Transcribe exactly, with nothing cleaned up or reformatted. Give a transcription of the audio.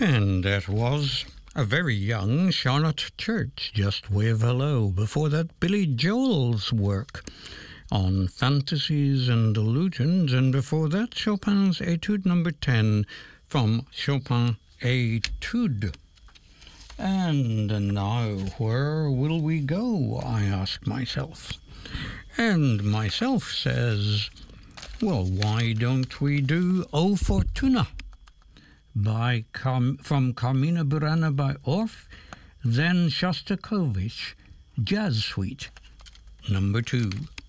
And that was a very young Charlotte Church, just wave hello. Before that, Billy Joel's work on fantasies and illusions. And before that, Chopin's Etude number ten from Chopin Etude. And now, where will we go, I ask myself. And myself says, well, why don't we do O Fortuna? By Car- from Carmina Burana by Orff, then Shostakovich, Jazz Suite, number two.